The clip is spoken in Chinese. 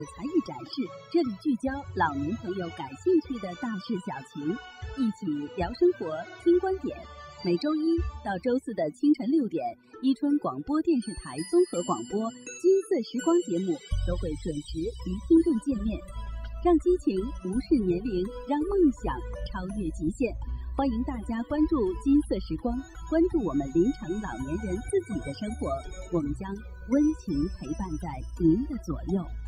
才艺展示，这里聚焦老年朋友感兴趣的大事小情，一起聊生活、听观点。每周一到周四的清晨6点，伊春广播电视台综合广播《金色时光》节目都会准时与听众见面，让激情无视年龄，让梦想超越极限。欢迎大家关注金色时光，关注我们临城老年人自己的生活，我们将温情陪伴在您的左右。